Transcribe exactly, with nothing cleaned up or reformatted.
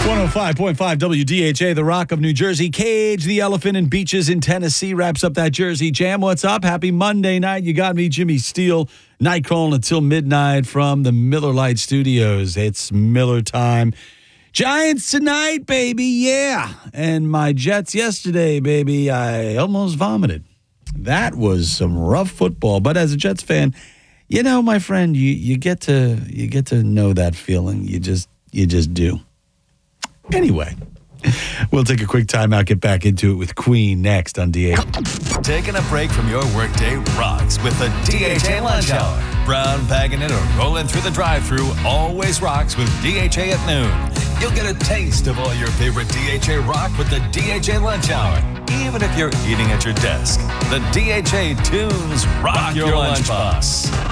one oh five point five W D H A, the Rock of New Jersey. Cage the Elephant in Beaches in Tennessee wraps up that Jersey Jam. What's up? Happy Monday night. You got me, Jimmy Steele. Night crawling until midnight from the Miller Lite Studios. It's Miller time. Giants tonight, baby. Yeah. And my Jets yesterday, baby. I almost vomited. That was some rough football. But as a Jets fan, you know, my friend, you you get to you get to know that feeling. You just you just do. Anyway, we'll take a quick timeout, get back into it with Queen next on D H A. Taking a break from your workday rocks with the D H A Lunch Hour. Brown bagging it or rolling through the drive-thru always rocks with D H A at noon. You'll get a taste of all your favorite D H A rock with the D H A Lunch Hour. Even if you're eating at your desk, the D H A tunes rock, rock your, your lunchbox.